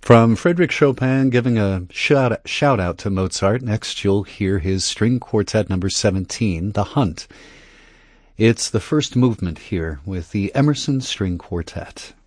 From Frédéric Chopin giving a shout out to Mozart, next you'll hear his String Quartet number 17, The Hunt. It's the first movement here with the Emerson String Quartet.